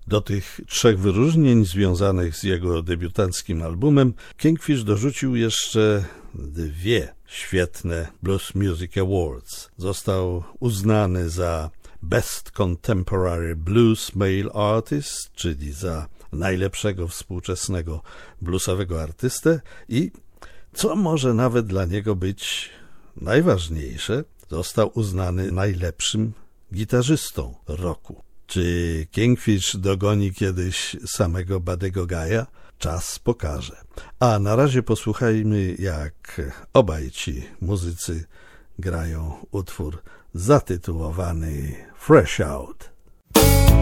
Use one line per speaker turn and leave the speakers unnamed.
Do tych 3 wyróżnień związanych z jego debiutanckim albumem Kingfish dorzucił jeszcze 2 świetne Blues Music Awards. Został uznany za Best Contemporary Blues Male Artist, czyli za najlepszego współczesnego bluesowego artystę i, co może nawet dla niego być najważniejsze, został uznany najlepszym gitarzystą roku. Czy Kingfish dogoni kiedyś samego Buddy'ego Guy'a? Czas pokaże. A na razie posłuchajmy, jak obaj ci muzycy grają utwór zatytułowany Fresh Out.